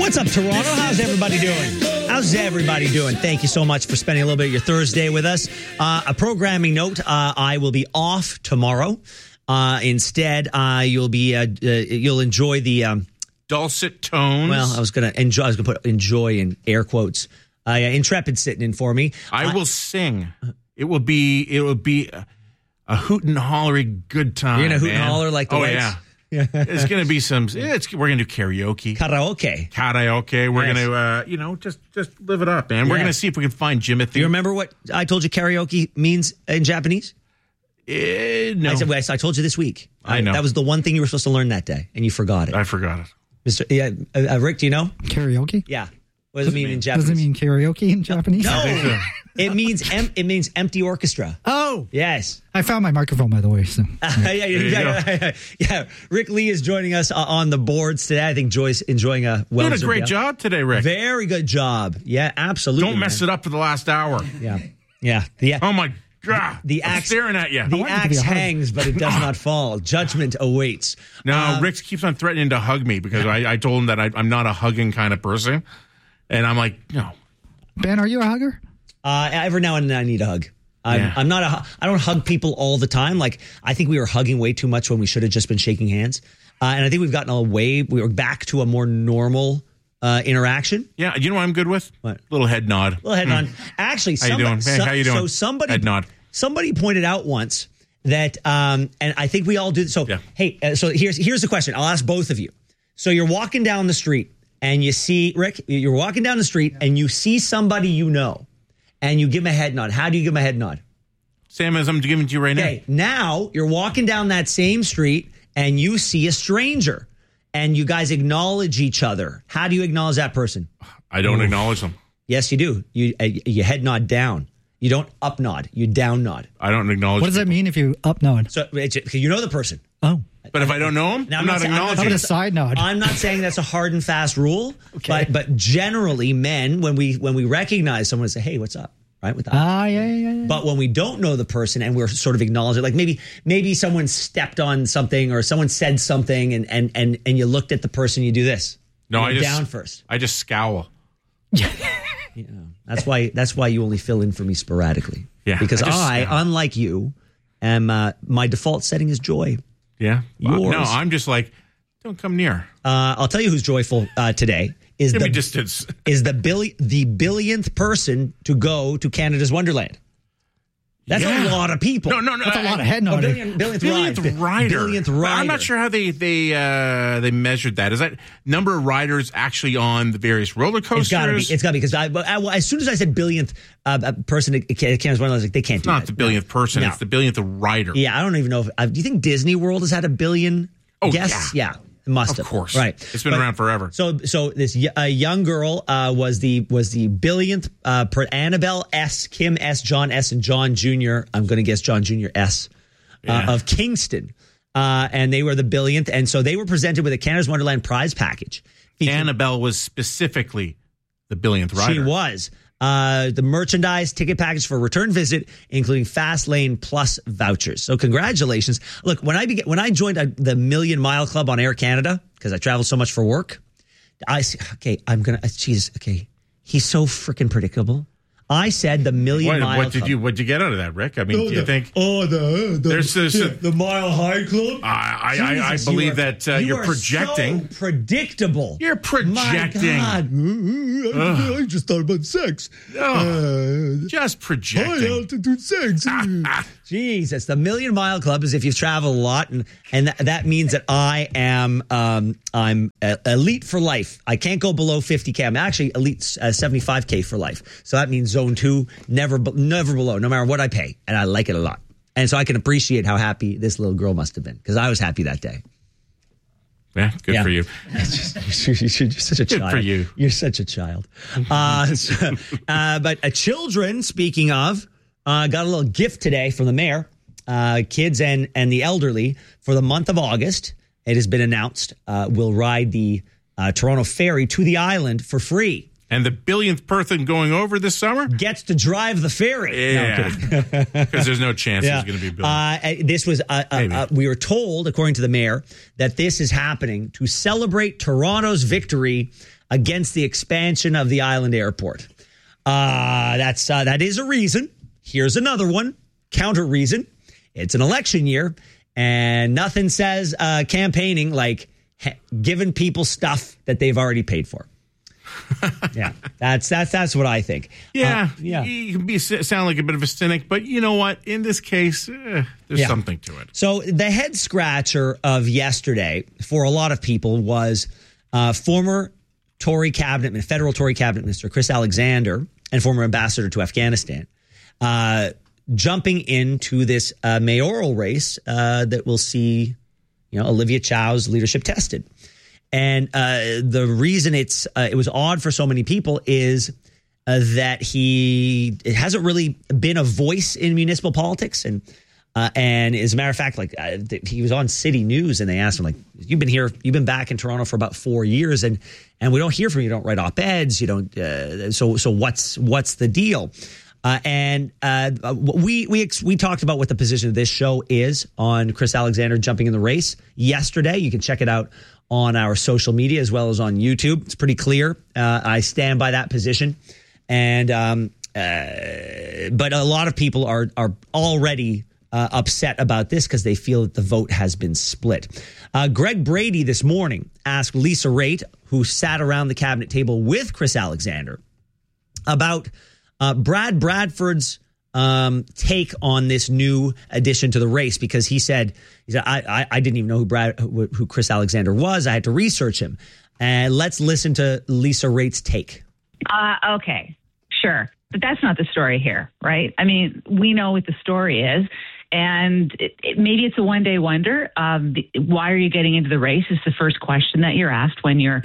What's up, Toronto? How's everybody doing? How's everybody doing? Thank you so much for spending a little bit of your Thursday with us. A programming note, I will be off tomorrow. Instead, you'll enjoy the dulcet tones. Well, I was gonna put enjoy in air quotes. Intrepid sitting in for me. I will sing. It will be a hoot and hollery good time. You're gonna hoot and holler like the Whites? Yeah. It's gonna be we're gonna do karaoke. Karaoke. We're gonna just live it up, man. We're gonna see if we can find Jimothy. You remember what I told you karaoke means in Japanese? No. I told you this week. I know. That was the one thing you were supposed to learn that day, and you forgot it. I forgot it. Rick, do you know? Karaoke? Yeah. What does it mean in Japanese? Does it mean karaoke in Japanese? No. It means empty orchestra. Oh. Yes. I found my microphone, by the way. So. Yeah. Rick Lee is joining us on the boards today. I think Joy's enjoying a well. Doing a great job today, Rick. Very good job. Yeah, absolutely. Don't mess it up for the last hour. Yeah. Oh my God. I'm staring at you. The axe hangs, but it does not fall. Judgment awaits. No, Rick keeps on threatening to hug me because I told him that I'm not a hugging kind of person. And I'm like, no. Ben, are you a hugger? Every now and then I need a hug. I don't hug people all the time. Like, I think we were hugging way too much when we should have just been shaking hands. And I think we've gotten away. We were back to a more normal interaction. Yeah. You know what I'm good with? What? Little head nod. Actually, how you doing? Hey, how you doing? So head nod. Somebody pointed out once that, and I think we all do. So, Hey, so here's the question. I'll ask both of you. So you're walking down the street and you see, Rick, you're walking down the street and you see somebody you know and you give them a head nod. How do you give them a head nod? Same as I'm giving to you right now. Okay, now you're walking down that same street and you see a stranger and you guys acknowledge each other. How do you acknowledge that person? I don't acknowledge them. Yes, you do. You head nod down. You don't up nod. You down nod. I don't acknowledge. What does that mean if you up nod? So you know the person. Oh. But if I don't know him, I'm not acknowledging. How about a side nod? I'm not saying that's a hard and fast rule. Okay. But generally, men, when we recognize someone, say, "Hey, what's up?" Right with that. Yeah. But when we don't know the person and we're sort of acknowledging, like maybe someone stepped on something or someone said something, and you looked at the person, you do this. No, I just down first. I just scowl. Yeah, that's why you only fill in for me sporadically. Yeah, because I unlike you, am my default setting is joy. Yeah, yours. No, I'm just like, don't come near. I'll tell you who's joyful today. Give me distance. Is the billionth person to go to Canada's Wonderland. That's a lot of people. No. That's a lot of head nodding. Billionth rider. Billionth rider. I'm not sure how they measured that. Is that number of riders actually on the various roller coasters? It's got to be because as soon as I said billionth person at Canada's Wonderland, I was like, they can't do that. It's not the billionth person. No. It's the billionth rider. Yeah, I don't even know. Do you think Disney World has had a billion guests? Yeah. It must have. Of course. Right. It's been around forever. So this young girl was the billionth Annabelle S, Kim S, John S, and John Jr. I'm going to guess John Jr. S of Kingston. And they were the billionth. And so they were presented with a Canada's Wonderland prize package. Annabelle was specifically the billionth rider. She was. The merchandise ticket package for a return visit, including Fast Lane Plus vouchers. So congratulations. Look, when I joined the Million Mile Club on Air Canada, because I travel so much for work, he's so freaking predictable. I said the Million Mile Club. What'd you get out of that, Rick? I mean, do you think? The Mile High Club? I believe that you're projecting. So predictable. You're projecting. My God. I just thought about sex. Just projecting. High altitude sex. Jesus, the Million Mile Club is if you've traveled a lot, and that means that I am I'm elite for life. I can't go below 50K. I'm actually elite 75K for life. So that means zone 2, never below, no matter what I pay, and I like it a lot. And so I can appreciate how happy this little girl must have been because I was happy that day. Yeah, good for you. You're such a child. Good for you. You're such a child. But children, speaking of, got a little gift today from the mayor. Kids and the elderly for the month of August, it has been announced, will ride the Toronto ferry to the island for free. And the billionth person going over this summer gets to drive the ferry. Yeah, because there's no chance it's going to be billion. This was we were told, according to the mayor, that this is happening to celebrate Toronto's victory against the expansion of the island airport. That is a reason. Here's another one, counter reason. It's an election year, and nothing says campaigning like giving people stuff that they've already paid for. Yeah, that's what I think. Yeah. You can sound like a bit of a cynic, but you know what? In this case, there's something to it. So the head scratcher of yesterday for a lot of people was former federal Tory cabinet minister Chris Alexander and former ambassador to Afghanistan jumping into this mayoral race that will see, Olivia Chow's leadership tested. And the reason it was odd for so many people is that it hasn't really been a voice in municipal politics. And as a matter of fact, he was on City News and they asked him, you've been back in Toronto for about 4 years and we don't hear from you. You don't write op-eds. You don't. So what's the deal? We talked about what the position of this show is on Chris Alexander jumping in the race yesterday. You can check it out on our social media as well as on YouTube. It's pretty clear. I stand by that position. And but a lot of people are already upset about this because they feel that the vote has been split. Greg Brady this morning asked Lisa Raitt, who sat around the cabinet table with Chris Alexander, about Brad Bradford's take on this new addition to the race, because he said I didn't even know who Chris Alexander was. I had to research him. And let's listen to Lisa Raitt's take. Okay, sure. But that's not the story here, right? I mean, we know what the story is. And maybe it's a one-day wonder. Why are you getting into the race is the first question that you're asked when you're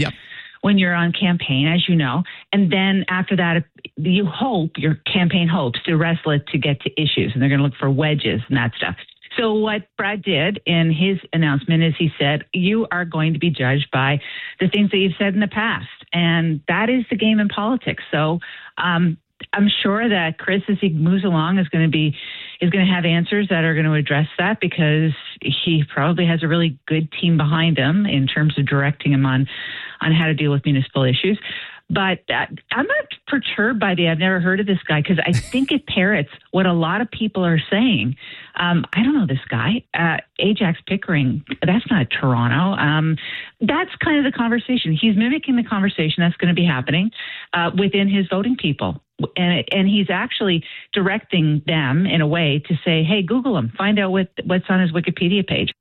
on campaign, as you know. And then after that, your campaign hopes to wrestle it to get to issues, and they're going to look for wedges and that stuff. So what Brad did in his announcement is he said, you are going to be judged by the things that you've said in the past. And that is the game in politics. So I'm sure that Chris, as he moves along, is going to have answers that are going to address that, because he probably has a really good team behind him in terms of directing him on how to deal with municipal issues. But I'm not perturbed by I've never heard of this guy, because I think it parrots what a lot of people are saying. I don't know this guy. Ajax Pickering, that's not Toronto. That's kind of the conversation. He's mimicking the conversation that's going to be happening within his voting people. And he's actually directing them in a way to say, hey, Google him, find out what's on his Wikipedia page.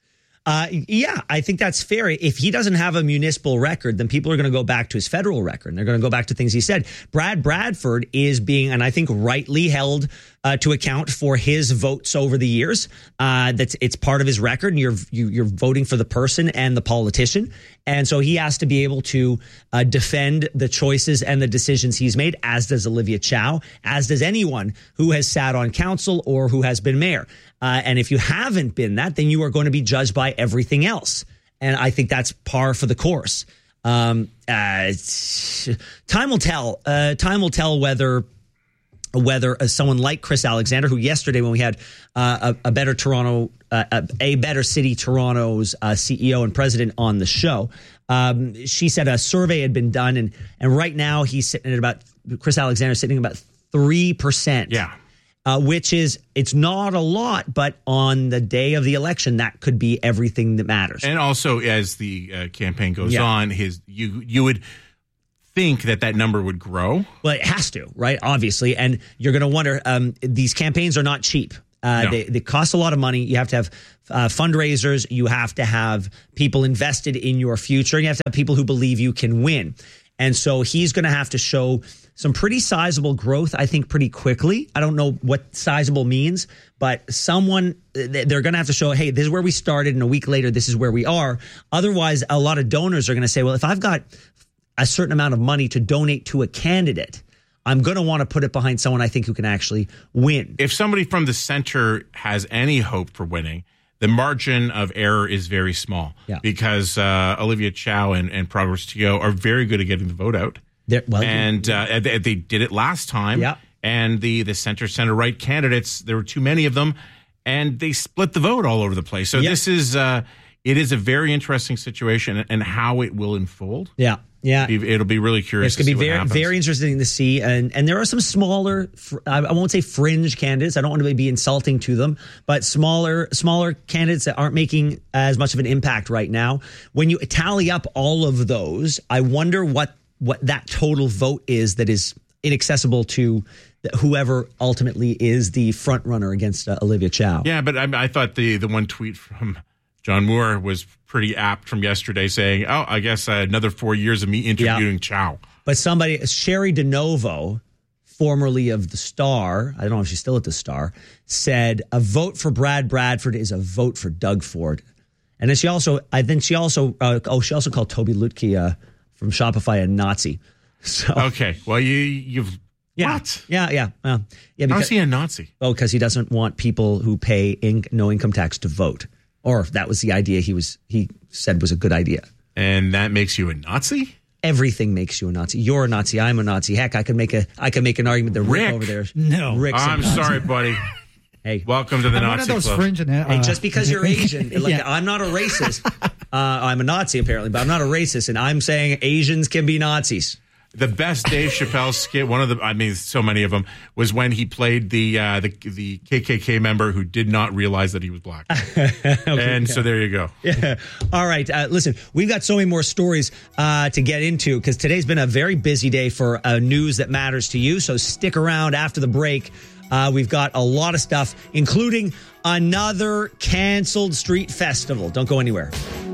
Yeah, I think that's fair. If he doesn't have a municipal record, then people are going to go back to his federal record, and they're going to go back to things he said. Brad Bradford is being, and I think rightly held to account for his votes over the years. It's part of his record, and you're voting for the person and the politician. And so he has to be able to defend the choices and the decisions he's made, as does Olivia Chow, as does anyone who has sat on council or who has been mayor. And if you haven't been that, then you are going to be judged by everything else. And I think that's par for the course. Time will tell. Time will tell whether someone like Chris Alexander, who yesterday when we had a better city Toronto's CEO and president on the show, she said a survey had been done, and right now he's sitting at Chris Alexander sitting at about 3%. Yeah. Which is, it's not a lot, but on the day of the election, that could be everything that matters. And also, as the campaign goes on, you would think that number would grow. Well, it has to, right? Obviously. And you're going to wonder, these campaigns are not cheap. No. They cost a lot of money. You have to have fundraisers. You have to have people invested in your future. You have to have people who believe you can win. And so he's going to have to show some pretty sizable growth, I think, pretty quickly. I don't know what sizable means, but they're going to have to show, hey, this is where we started, and a week later, this is where we are. Otherwise, a lot of donors are going to say, well, if I've got a certain amount of money to donate to a candidate, I'm going to want to put it behind someone I think who can actually win. If somebody from the center has any hope for winning, the margin of error is very small, because Olivia Chow and Progress to Go are very good at getting the vote out. They did it last time. Yeah. And the center right candidates, there were too many of them, and they split the vote all over the place. So this is it is a very interesting situation and how it will unfold. Yeah. It'll be really curious. It's going to be very interesting to see. And there are some smaller, I won't say fringe candidates. I don't want to be insulting to them, but smaller candidates that aren't making as much of an impact right now. When you tally up all of those, I wonder what that total vote is that is inaccessible to whoever ultimately is the front runner against Olivia Chow. Yeah, but I thought the one tweet from John Moore was pretty apt from yesterday, saying, "Oh, I guess another 4 years of me interviewing Chow." But Sherry DeNovo, formerly of the Star, I don't know if she's still at the Star, said a vote for Brad Bradford is a vote for Doug Ford. And then she also called Toby Lutke from Shopify a Nazi. So okay, well you've. Yeah. What? Yeah. Because, how's he a Nazi? Oh, because he doesn't want people who pay no income tax to vote. Or that was the idea he said was a good idea. And that makes you a Nazi? Everything makes you a Nazi. You're a Nazi. I'm a Nazi. Heck, I could make an argument that Rick over there. No, Rick's I'm sorry, buddy. Hey, welcome to the Nazi club. Hey, just because you're Asian, I'm not a racist. I'm a Nazi apparently, but I'm not a racist, and I'm saying Asians can be Nazis. The best Dave Chappelle skit, so many of them, was when he played the KKK member who did not realize that he was black. So there you go. Yeah. All right. Listen, we've got so many more stories to get into because today's been a very busy day for news that matters to you. So stick around after the break. We've got a lot of stuff, including another canceled street festival. Don't go anywhere.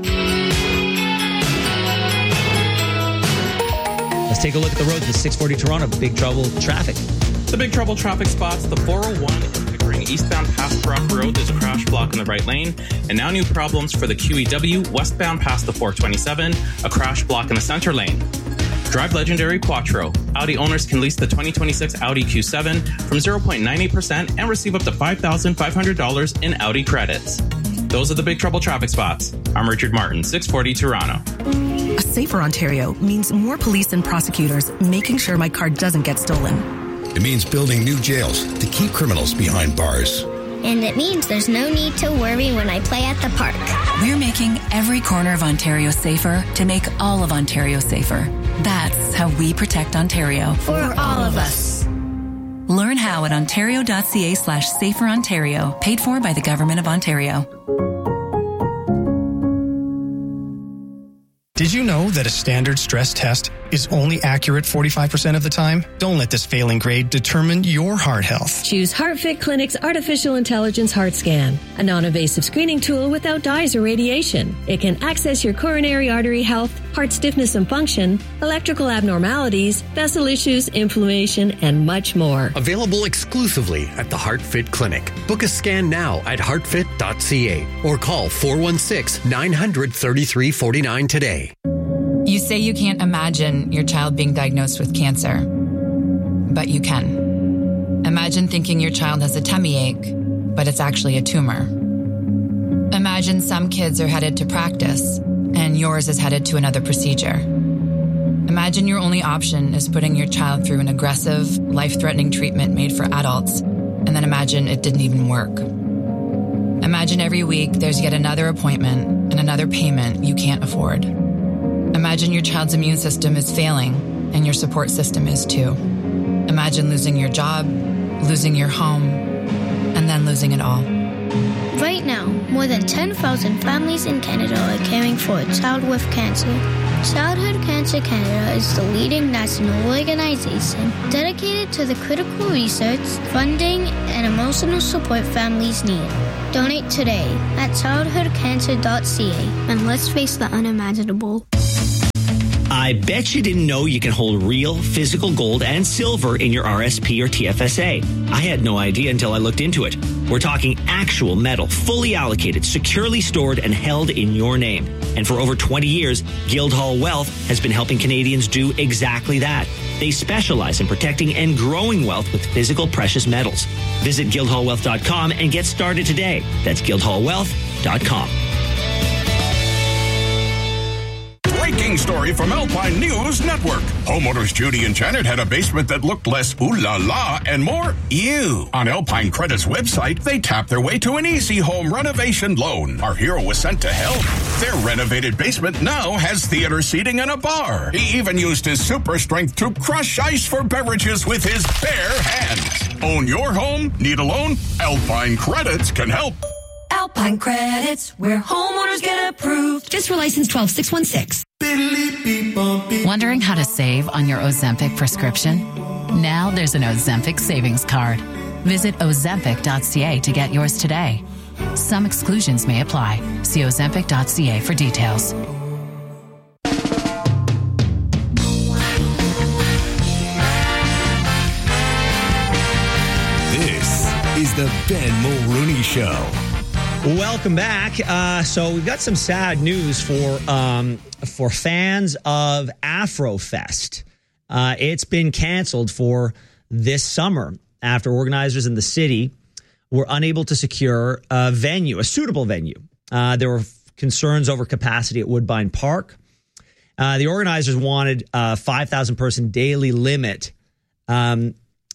Let's take a look at the roads with 640 Toronto. Big trouble traffic. The big trouble traffic spots, the 401 in Pickering eastbound past Brock Road. There's a crash block in the right lane. And now new problems for the QEW westbound past the 427, a crash block in the center lane. Drive legendary Quattro. Audi owners can lease the 2026 Audi Q7 from 0.98% and receive up to $5,500 in Audi credits. Those are the big trouble traffic spots. I'm Richard Martin, 640 Toronto. A safer Ontario means more police and prosecutors making sure my car doesn't get stolen. It means building new jails to keep criminals behind bars. And it means there's no need to worry when I play at the park. We're making every corner of Ontario safer to make all of Ontario safer. That's how we protect Ontario. For all of us. Learn how at ontario.ca/saferontario, paid for by the Government of Ontario. Did you know that a standard stress test is only accurate 45% of the time? Don't let this failing grade determine your heart health. Choose HeartFit Clinic's Artificial Intelligence Heart Scan, a non-invasive screening tool without dyes or radiation. It can access your coronary artery health, heart stiffness and function, electrical abnormalities, vessel issues, inflammation, and much more. Available exclusively at the HeartFit Clinic. Book a scan now at heartfit.ca or call 416-900-3349 today. You say you can't imagine your child being diagnosed with cancer, but you can. Imagine thinking your child has a tummy ache, but it's actually a tumor. Imagine some kids are headed to practice, and yours is headed to another procedure. Imagine your only option is putting your child through an aggressive, life-threatening treatment made for adults, and then imagine it didn't even work. Imagine every week there's yet another appointment and another payment you can't afford. Imagine your child's immune system is failing, and your support system is too. Imagine losing your job, losing your home, and then losing it all. Right now, more than 10,000 families in Canada are caring for a child with cancer. Childhood Cancer Canada is the leading national organization dedicated to the critical research, funding, and emotional support families need. Donate today at childhoodcancer.ca and let's face the unimaginable. I bet you didn't know you can hold real physical gold and silver in your RSP or TFSA. I had no idea until I looked into it. We're talking actual metal, fully allocated, securely stored, and held in your name. And for over 20 years, Guildhall Wealth has been helping Canadians do exactly that. They specialize in protecting and growing wealth with physical precious metals. Visit guildhallwealth.com and get started today. That's guildhallwealth.com. Breaking exciting story from Alpine News Network. Homeowners Judy and Janet had a basement that looked less ooh la la and more ew. On Alpine Credit's website, they tapped their way to an easy home renovation loan. Our hero was sent to help. Their renovated basement now has theater seating and a bar. He even used his super strength to crush ice for beverages with his bare hands. Own your home? Need a loan? Alpine Credits can help. Alpine Credits, where homeowners get approved. Just for license 12616. Wondering how to save on your Ozempic prescription? Now there's an Ozempic savings card. Visit Ozempic.ca to get yours today. Some exclusions may apply. See Ozempic.ca for details. This is the Ben Mulrooney Show. Welcome back. So we've got some sad news for fans of Afrofest. It's been canceled for this summer after organizers in the city were unable to secure a suitable venue. There were concerns over capacity at Woodbine Park. The organizers wanted a 5,000 person daily limit. The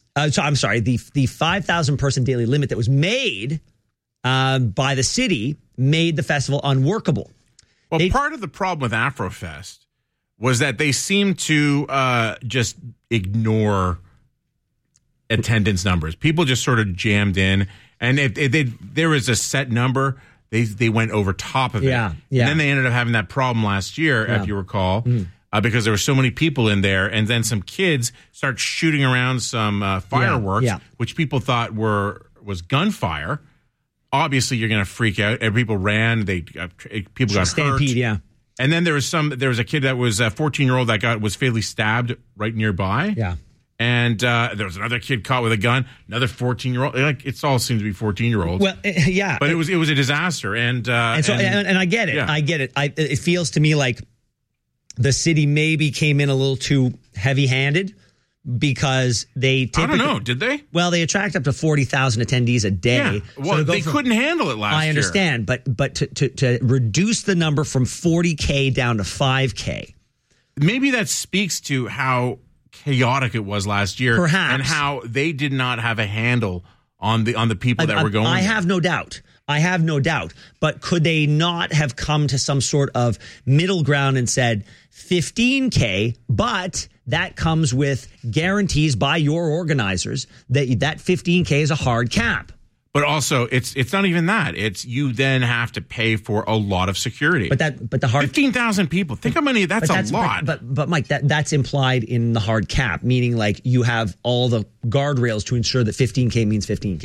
5,000 person daily limit that was made by the city made the festival unworkable. Well, part of the problem with Afrofest was that they seemed to just ignore attendance numbers. People just sort of jammed in, and if there was a set number, they went over top of it. Yeah. And then they ended up having that problem last year, if you recall, because there were so many people in there, and then some kids start shooting around some fireworks, which people thought was gunfire. Obviously, you're going to freak out. And people ran. People got stampede, hurt. And then there was a kid that was a 14-year-old that was fatally stabbed right nearby. Yeah. And there was another kid caught with a gun, another 14-year-old. Like, it's all seemed to be 14-year-olds. Well, yeah. But it was a disaster. And I get it. Yeah. I get it. It feels to me like the city maybe came in a little too heavy-handed because they typically, I don't know, did they? Well, they attract up to 40,000 attendees a day. Yeah. Well, so they couldn't handle it last year. I understand, but to reduce the number from 40K down to 5K. Maybe that speaks to how chaotic it was last year. Perhaps. And how they did not have a handle on the people that were going there. I have no doubt. But could they not have come to some sort of middle ground and said 15K, but that comes with guarantees by your organizers that 15K is a hard cap. But also, it's not even that. It's you then have to pay for a lot of security. But the hard 15,000 people. Think how many. That's a lot. But Mike, that's implied in the hard cap, meaning like you have all the guardrails to ensure that 15K means 15K.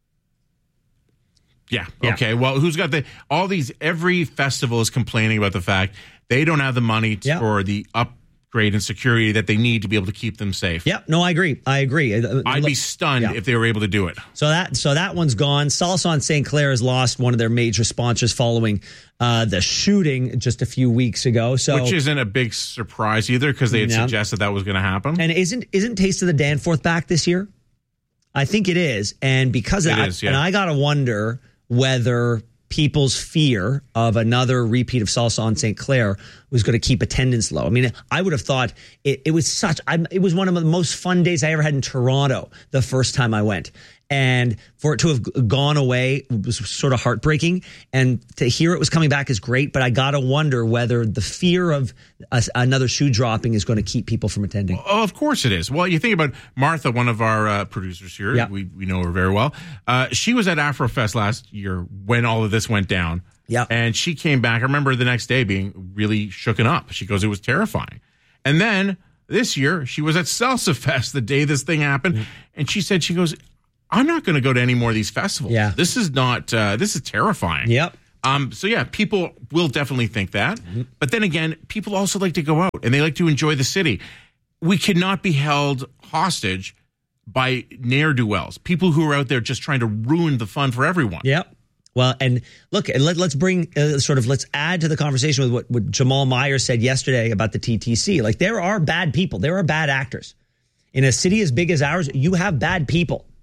Yeah. Okay. Well, who's got every festival is complaining about the fact they don't have the money for the upgrade and security that they need to be able to keep them safe. Yeah. No, I agree. I'd be stunned if they were able to do it. So that one's gone. Salsa on St. Clair has lost one of their major sponsors following the shooting just a few weeks ago. So which isn't a big surprise either because they had suggested that was going to happen. And isn't Taste of the Danforth back this year? I think it is. And because of that, and I got to wonder whether people's fear of another repeat of Salsa on St. Clair was going to keep attendance low. I mean, I would have thought it was it was one of the most fun days I ever had in Toronto the first time I went. And for it to have gone away was sort of heartbreaking. And to hear it was coming back is great. But I got to wonder whether the fear of another shoe dropping is going to keep people from attending. Oh, of course it is. Well, you think about Martha, one of our producers here. Yeah. We know her very well. She was at Afrofest last year when all of this went down. Yeah. And she came back. I remember the next day being really shooken up. She goes, it was terrifying. And then this year, she was at Salsa Fest the day this thing happened. Mm-hmm. And she goes, I'm not going to go to any more of these festivals. Yeah. This is not, this is terrifying. Yep. So yeah, people will definitely think that. Mm-hmm. But then again, people also like to go out and they like to enjoy the city. We cannot be held hostage by ne'er-do-wells, people who are out there just trying to ruin the fun for everyone. Yep. Well, and look, let's bring let's add to the conversation with what Jamal Meyer said yesterday about the TTC. Like, there are bad people. There are bad actors. In a city as big as ours, you have bad people.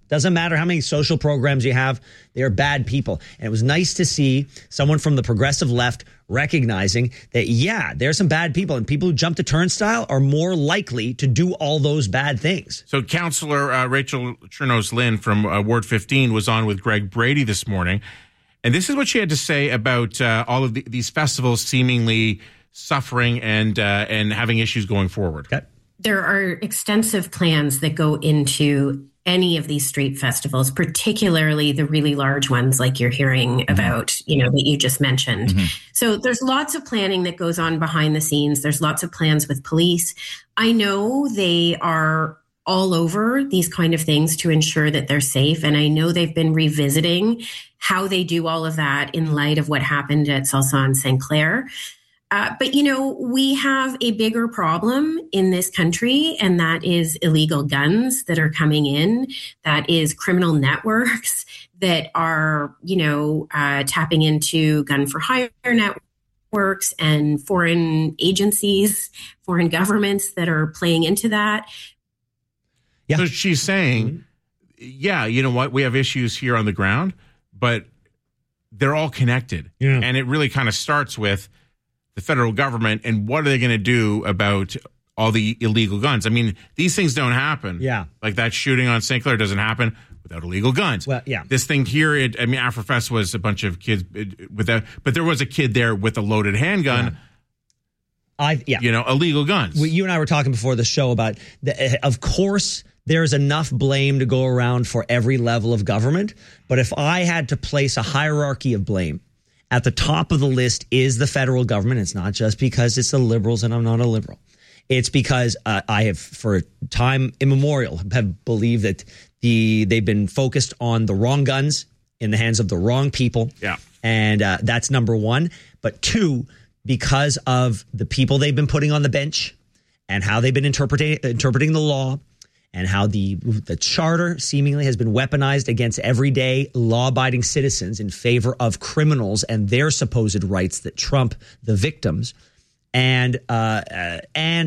Doesn't matter how many social programs you have. They are bad people. And it was nice to see someone from the progressive left recognizing that, yeah, there's some bad people, and people who jump the turnstile are more likely to do all those bad things. So Councillor Rachel Chernos-Lynn from Ward 15 was on with Greg Brady this morning. And this is what she had to say about all of these festivals seemingly suffering and having issues going forward. Okay. There are extensive plans that go into any of these street festivals, particularly the really large ones like you're hearing about, that you just mentioned. So there's lots of planning that goes on behind the scenes. There's lots of plans with police. I know they are all over these kind of things to ensure that they're safe. And I know they've been revisiting how they do all of that in light of what happened at Salsa and St. Clair. But, we have a bigger problem in this country, and that is illegal guns that are coming in. That is criminal networks that are, tapping into gun for hire networks and foreign agencies, foreign governments that are playing into that. Yeah. So she's saying, yeah, you know what? We have issues here on the ground, but they're all connected. Yeah. And it really kind of starts with the federal government and what are they going to do about all the illegal guns? I mean, these things don't happen. Yeah. Like that shooting on St. Clair doesn't happen without illegal guns. Well, yeah. This thing here, Afrofest was a bunch of kids but there was a kid there with a loaded handgun. Illegal guns. You and I were talking before the show about, of course, there's enough blame to go around for every level of government. But if I had to place a hierarchy of blame, at the top of the list is the federal government. It's not just because it's the liberals and I'm not a liberal. It's because I have, for time immemorial, have believed that they've been focused on the wrong guns in the hands of the wrong people. Yeah. And that's number one. But two, because of the people they've been putting on the bench and how they've been interpreting the law, and how the charter seemingly has been weaponized against everyday law-abiding citizens in favor of criminals and their supposed rights that trump the victims. And also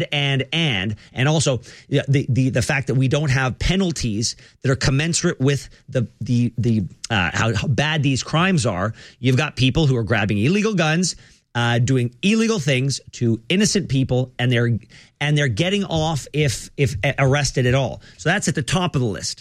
the fact that we don't have penalties that are commensurate with how bad these crimes are. You've got people who are grabbing illegal guns, doing illegal things to innocent people, and they're getting off if arrested at all. So that's at the top of the list.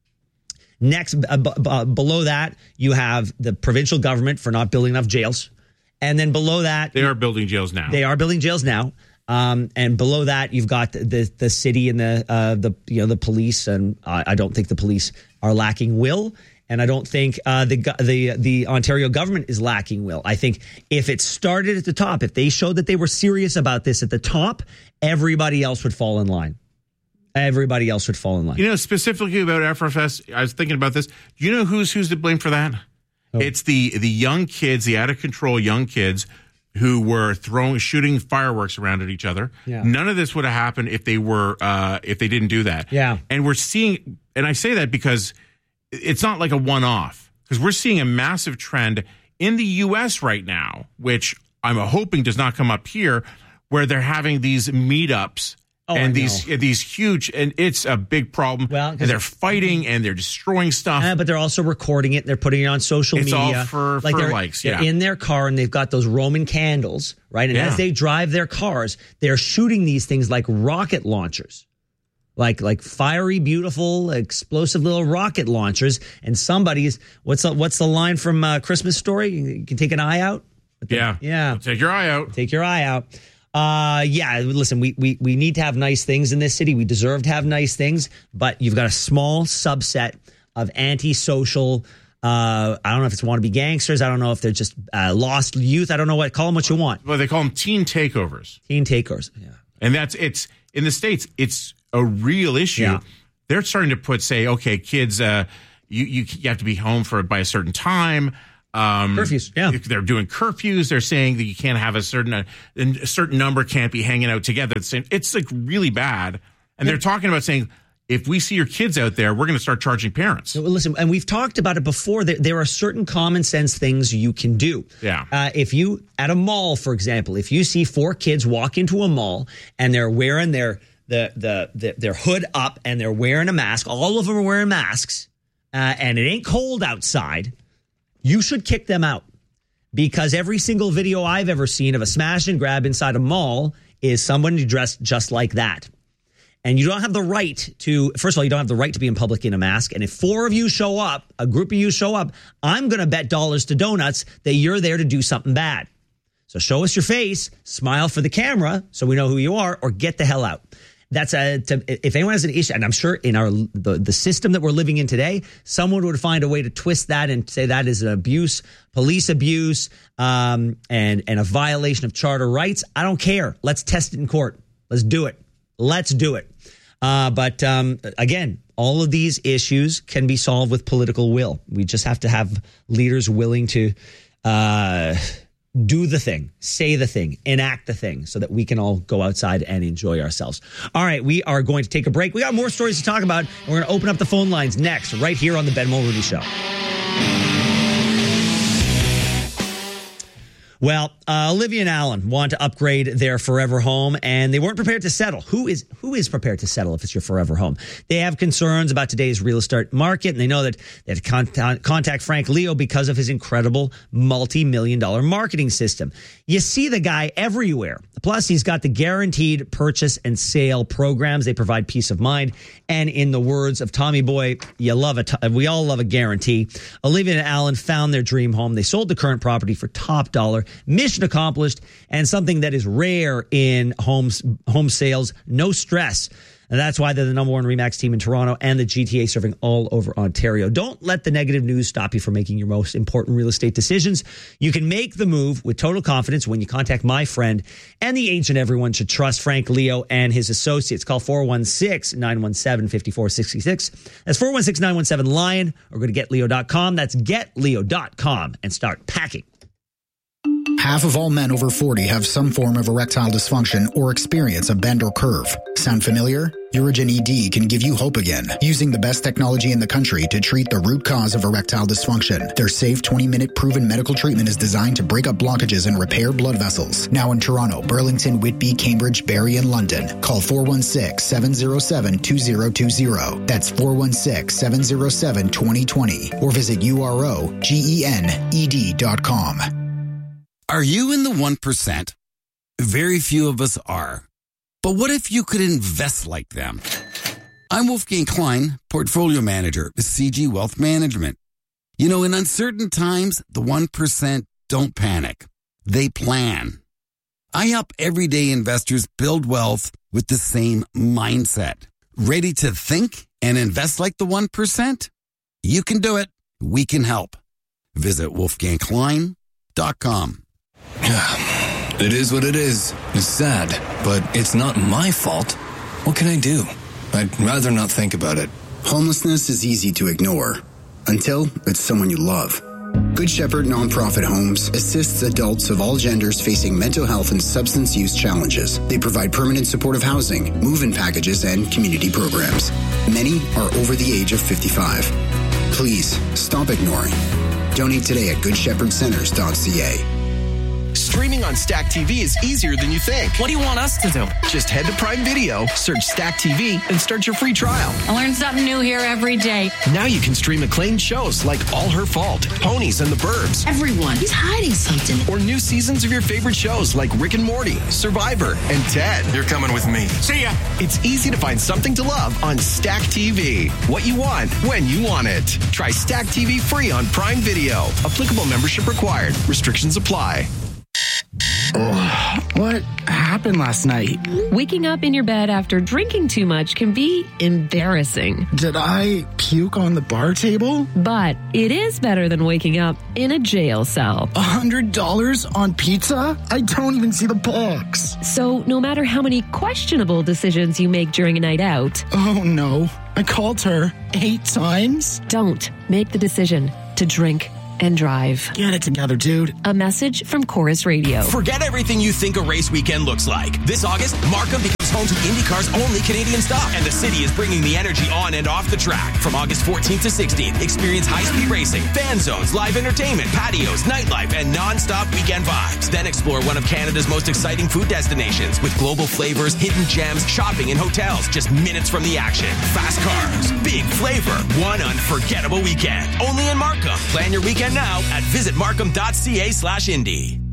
Next, below that, you have the provincial government for not building enough jails, and then below that, they are building jails now. They are building jails now, and below that, you've got the city and the police, and I don't think the police are lacking will. And I don't think the Ontario government is lacking will. I think if it started at the top, if they showed that they were serious about this at the top, everybody else would fall in line. Everybody else would fall in line. Specifically about Afrofest, I was thinking about this. Do you know who's to blame for that? Oh. It's the young kids, the out of control young kids who were shooting fireworks around at each other. Yeah. None of this would have happened if they didn't do that. Yeah. And we're seeing, and I say that because it's not like a one-off, because we're seeing a massive trend in the U.S. right now, which I'm hoping does not come up here, where they're having these meetups these huge, and it's a big problem. Well, and they're fighting and they're destroying stuff. But they're also recording it and they're putting it on social media. It's all for likes. They're in their car and they've got those Roman candles, right? And as they drive their cars, they're shooting these things like rocket launchers. Like fiery, beautiful, explosive little rocket launchers, and somebody's what's the line from Christmas Story? You can take an eye out. Yeah. Take your eye out. Take your eye out. Listen, we need to have nice things in this city. We deserve to have nice things, but you've got a small subset of antisocial. I don't know if it's wannabe gangsters. I don't know if they're just lost youth. I don't know call them what you want. Well, they call them teen takeovers. Teen takeovers. Yeah, and it's in the States. It's a real issue. Yeah. They're starting to say, okay, kids, you have to be home by a certain time. Curfews, yeah. They're doing curfews. They're saying that you can't have a certain number can't be hanging out together. It's like really bad. And they're talking about saying, if we see your kids out there, we're going to start charging parents. Well, listen, and we've talked about it before. There are certain common sense things you can do. Yeah. If you, at a mall, for example, if you see 4 kids walk into a mall and they're wearing their hood up and they're wearing a mask, all of them are wearing masks. and it ain't cold outside, you should kick them out. Because every single video I've ever seen of a smash and grab inside a mall is somebody dressed just like that. And you don't have the right to, first of all, you don't have the right to be in public in a mask. And if 4 of you show up, a group of you show up, I'm going to bet dollars to donuts that you're there to do something bad. So show us your face, smile for the camera so we know who you are, or get the hell out. That's if anyone has an issue, and I'm sure in the system that we're living in today, someone would find a way to twist that and say that is an abuse, police abuse, and a violation of charter rights. I don't care. Let's test it in court. Let's do it. But again, all of these issues can be solved with political will. We just have to have leaders willing to do the thing, say the thing, enact the thing so that we can all go outside and enjoy ourselves. All right, we are going to take a break. We got more stories to talk about, and we're going to open up the phone lines next, right here on the Ben Mulrooney Show. Well, Olivia and Alan want to upgrade their forever home, and they weren't prepared to settle. Who is prepared to settle if it's your forever home? They have concerns about today's real estate market, and they know that they have to contact Frank Leo because of his incredible multi-million-dollar marketing system. You see the guy everywhere. Plus, he's got the guaranteed purchase and sale programs. They provide peace of mind. And in the words of Tommy Boy, we all love a guarantee. Olivia and Alan found their dream home. They sold the current property for top dollar. Mission accomplished, and something that is rare in home sales. No stress. And that's why they're the number one RE/MAX team in Toronto and the GTA, serving all over Ontario. Don't let the negative news stop you from making your most important real estate decisions. You can make the move with total confidence when you contact my friend and the agent everyone should trust, Frank Leo and his associates. Call 416-917-5466. That's 416-917-LION, or go to getleo.com. That's getleo.com, and start packing. Half of all men over 40 have some form of erectile dysfunction or experience a bend or curve. Sound familiar? Urigen ED can give you hope again, using the best technology in the country to treat the root cause of erectile dysfunction. Their safe 20-minute proven medical treatment is designed to break up blockages and repair blood vessels. Now in Toronto, Burlington, Whitby, Cambridge, Barrie, and London. Call 416-707-2020. That's 416-707-2020. Or visit UROGENED.com. Are you in the 1%? Very few of us are. But what if you could invest like them? I'm Wolfgang Klein, Portfolio Manager with CG Wealth Management. You know, in uncertain times, the 1% don't panic. They plan. I help everyday investors build wealth with the same mindset. Ready to think and invest like the 1%? You can do it. We can help. Visit wolfgangklein.com. It is what it is. It's sad, but it's not my fault. What can I do? I'd rather not think about it. Homelessness is easy to ignore until it's someone you love. Good Shepherd Nonprofit Homes assists adults of all genders facing mental health and substance use challenges. They provide permanent supportive housing, move-in packages, and community programs. Many are over the age of 55. Please stop ignoring. Donate today at goodshepherdcenters.ca. Streaming on Stack TV is easier than you think. What do you want us to do? Just head to Prime Video, search Stack TV, and start your free trial. I learn something new here every day. Now you can stream acclaimed shows like All Her Fault, Ponies and the Burbs. Everyone is hiding something. Or new seasons of your favorite shows like Rick and Morty, Survivor, and Ted. You're coming with me. See ya! It's easy to find something to love on Stack TV. What you want, when you want it. Try Stack TV free on Prime Video. Applicable membership required. Restrictions apply. Oh, what happened last night? Waking up in your bed after drinking too much can be embarrassing. Did I puke on the bar table? But it is better than waking up in a jail cell. $100 on pizza? I don't even see the box. So no matter how many questionable decisions you make during a night out. Oh no, I called her 8 times. Don't make the decision to drink and drive. Get it together, dude. A message from Chorus Radio. Forget everything you think a race weekend looks like. This August, Markham becomes home to IndyCar's only Canadian stop, and the city is bringing the energy on and off the track. From August 14th to 16th, experience high-speed racing, fan zones, live entertainment, patios, nightlife, and non-stop weekend vibes. Then explore one of Canada's most exciting food destinations with global flavors, hidden gems, shopping, and hotels just minutes from the action. Fast cars, big flavor, one unforgettable weekend. Only in Markham. Plan your weekend now at visitmarkham.ca/Indy.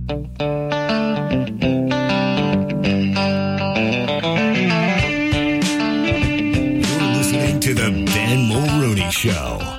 You're listening to The Ben Mulrooney Show.